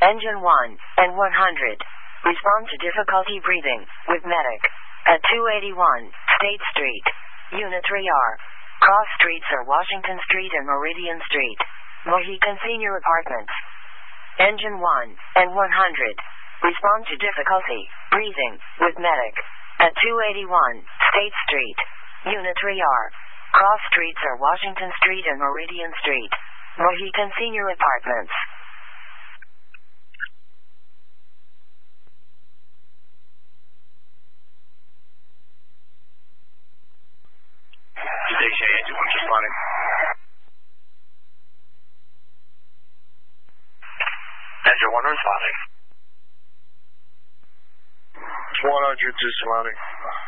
Engine 1 and 100. Respond to difficulty breathing with medic. At 281 State Street, Unit 3R. Cross streets are Washington Street and Meridian Street. Mohican Senior Apartments. Engine 1 and 100. Respond to difficulty breathing with medic. At 281 State Street, Unit 3R. Cross streets are Washington Street and Meridian Street. Mohican Senior Apartments. Station Engine 1 responding. Engine 1 responding. 100 just surrounding.